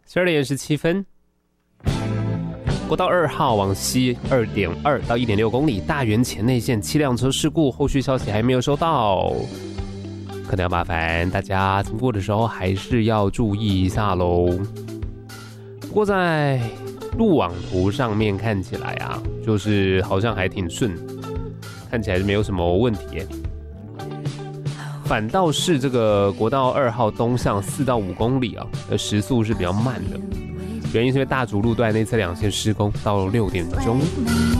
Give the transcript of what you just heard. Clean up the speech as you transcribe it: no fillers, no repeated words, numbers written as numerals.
12:17，国道2号往西2.2到1.6公里，大园前内线7辆车事故，后续消息还没有收到，可能要麻烦大家经过的时候还是要注意一下咯。不过在路网图上面看起来啊，就是好像还挺顺，看起来是没有什么问题耶。反倒是这个国道2号东向4到5公里啊，时速是比较慢的，原因是因为大竹路段内侧2线施工，到6点钟。